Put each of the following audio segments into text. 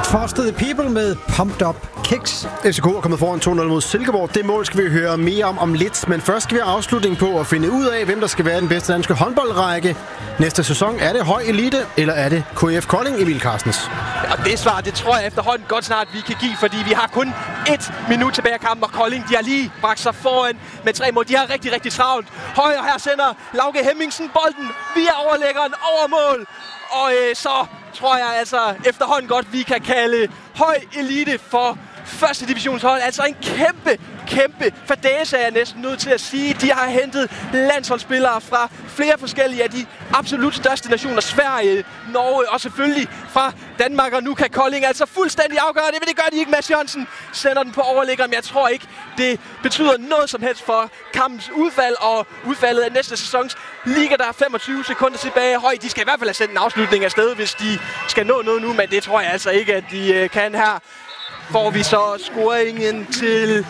Foster the People med Pumped Up Kicks. FCK er kommet foran 2-0 mod Silkeborg. Det mål skal vi høre mere om lidt. Men først skal vi have afslutning på at finde ud af, hvem der skal være den bedste danske håndboldrække. Næste sæson, er det høj elite, eller er det KF Kolding, Emil Carstens? Og det svar, det tror jeg efterhånden godt snart, vi kan give, fordi vi har kun 1 minut tilbage af kampen, og Kolding, de har lige bragt sig foran med 3 mål. De har rigtig, rigtig travlt. Højre her sender Lauke Hemmingsen bolden via overlæggeren over mål. Og så tror jeg altså efterhånden godt, vi kan kalde høj elite for første divisionshold. Altså en kæmpe fadæse, er jeg næsten nødt til at sige. De har hentet landsholdsspillere fra flere forskellige af de absolut største nationer. Sverige, Norge og selvfølgelig fra Danmark. Og nu kan Kolding altså fuldstændig afgøre det, men det gør de ikke. Mads Jørgensen sender den på overliggeren, men jeg tror ikke, det betyder noget som helst for kampens udfald og udfaldet af næste sæsons liga. Der er 25 sekunder tilbage. Høj, de skal i hvert fald have sendt en afslutning af sted, hvis de skal nå noget nu, men det tror jeg altså ikke, at de kan her. Får vi så scoringen til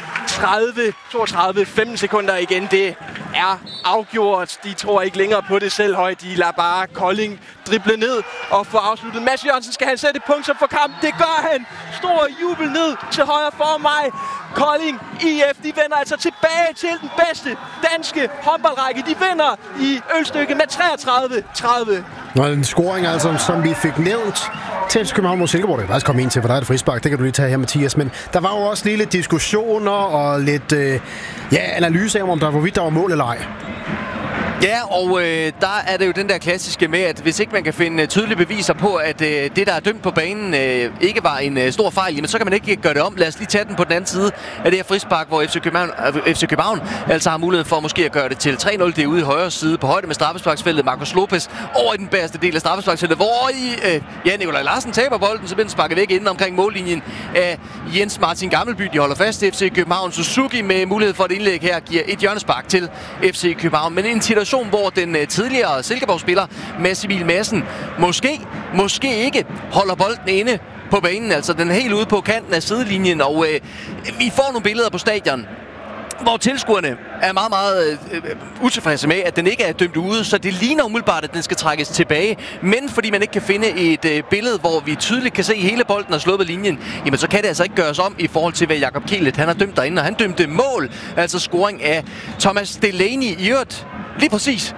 32, 15 sekunder igen. Det er afgjort. De tror ikke længere på det selv, Høj. De lader bare Kolding drible ned og få afsluttet. Mads Jørgensen, skal han sætte et punktum for kampen? Det gør han. Stor jubel ned til højre for mig. Kolding IF, de vender altså tilbage til den bedste danske håndboldrække. De vinder i ølstykket med 33-30. Og en scoring, altså, som vi fik nævnt til FC København mod Silkeborg. Det kan faktisk komme ind til, for der er det frispark. Det kan du lige tage her, Mathias. Men der var jo også lige lidt diskussioner og lidt analyse af, om hvorvidt der var mål eller ej. Ja, og der er det jo den der klassiske med, at hvis ikke man kan finde tydelige beviser på, at det, der er dømt på banen, ikke var en stor fejl, jamen så kan man ikke gøre det om. Lad os lige tage den på den anden side af det her frispark, hvor FC København altså har mulighed for måske at gøre det til 3-0. Det er ude i højre side på højde med straffesparksfeltet. Marcus Lopez over i den bagerste del af straffesparksfeltet, hvor Nikolaj Larsen taber bolden, så bliver den sparket væk inden omkring mållinjen af Jens Martin Gammelby. De holder fast i FC København. Suzuki med mulighed for et indlæg her giver et hjørnespark til FC København. Men en situation, hvor den tidligere Silkeborg-spiller Mads Emil Madsen måske ikke holder bolden inde på banen. Altså den er helt ude på kanten af sidelinjen, og vi får nogle billeder på stadion, hvor tilskuerne er meget utilfredse med, at den ikke er dømt ude, så det ligner umiddelbart, at den skal trækkes tilbage. Men fordi man ikke kan finde et billede, hvor vi tydeligt kan se hele bolden er slået ved linjen, jamen så kan det altså ikke gøres om i forhold til, hvad Jakob Kielet han har dømt derinde, og han dømte mål, altså scoring af Thomas Delaney i øvrigt. Lige præcis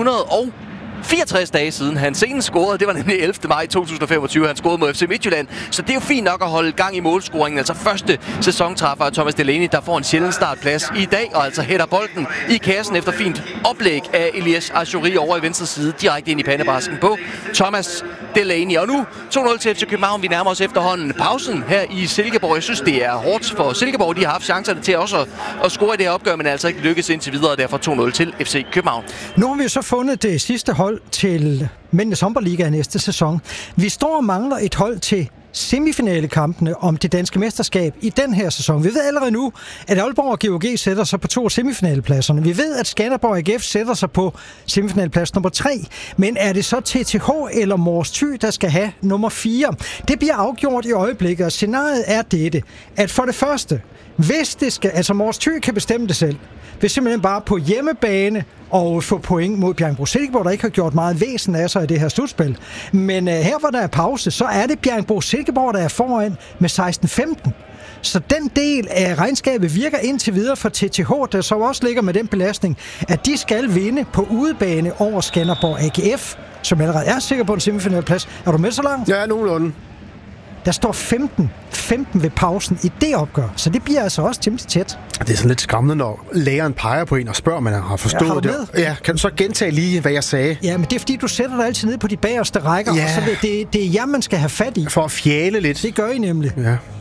364 dage siden han senest scorede. Det var nemlig 11. maj 2025, han scorede mod FC Midtjylland. Så det er jo fint nok at holde gang i målscoringen. Altså første sæsontræffer af Thomas Delaney, der får en sjælden startplads i dag, og altså hætter bolden i kassen efter fint oplæg af Elias Achouri over i venstre side, direkte ind i pandebasken på Thomas Delaney. Og nu 2-0 til FC København. Vi nærmer os efterhånden pausen her i Silkeborg. Jeg synes, det er hårdt for Silkeborg. De har haft chancerne til også at score i det her opgør, men altså ikke lykkes indtil videre, og derfor 2-0 til FC København. Nu har vi så fundet det sidste hold til Mændenes Håndboldliga næste sæson. Vi står og mangler et hold til semifinalekampene om det danske mesterskab i den her sæson. Vi ved allerede nu, at Aalborg og GOG sætter sig på 2 af semifinalepladserne. Vi ved, at Skanderborg AGF sætter sig på semifinalplads nummer 3. Men er det så TTH eller Mors Thy, der skal have nummer 4? Det bliver afgjort i øjeblikket, og scenariet er dette, at for det første, hvis det skal, altså Mors Thy kan bestemme det selv, hvis simpelthen bare på hjemmebane og få point mod Bjerringbro-Silkeborg, der ikke har gjort meget væsen af sig i det her slutspil. Men her, hvor der er pause, så er det Bjerringbro-Silkeborg, der er foran med 16-15. Så den del af regnskabet virker indtil videre for TTH, der så også ligger med den belastning, at de skal vinde på udebane over Skanderborg AGF, som allerede er sikker på en semifinalplads. Er du med så langt? Ja, nogenlunde. Der står 15 ved pausen i det opgør, så det bliver altså også temmelig tæt. Det er sådan lidt skræmmende, når læreren peger på en og spørger, om man har forstået det. Ja, kan du så gentage lige, hvad jeg sagde? Ja, men det er fordi, du sætter dig altid ned på de bagerste rækker, og så det er jer, man skal have fat i. For at fjale lidt. Det gør I nemlig. Ja.